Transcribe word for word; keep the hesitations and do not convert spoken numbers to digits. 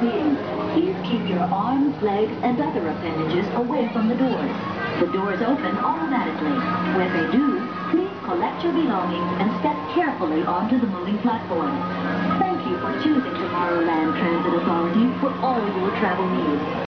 beings. Please keep your arms, legs, and other appendages away from the doors. The doors open automatically. When they do, please collect your belongings and step carefully onto the moving platforms. Thank you for choosing Tomorrowland Transit Authority for all your travel needs.